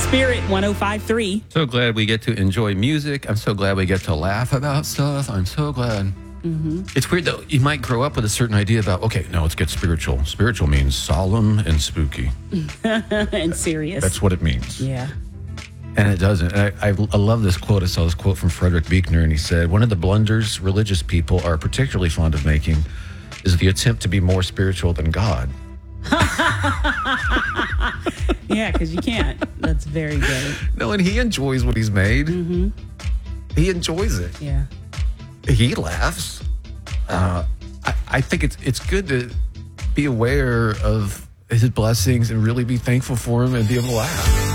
Spirit 105.3. So glad we get to enjoy music. I'm so glad we get to laugh about stuff. I'm so glad. It's weird, though. You might grow up with a certain idea about, okay, now let's get spiritual. Spiritual means solemn and spooky. And serious. That's what it means. Yeah. And it doesn't. I love this quote. I saw this quote from Frederick Buechner, and he said, one of the blunders religious people are particularly fond of making is the attempt to be more spiritual than God. Yeah, because you can't. That's very good. No, and he enjoys what he's made. He enjoys it. Yeah. He laughs. I think it's good to be aware of his blessings and really be thankful for him and be able to laugh.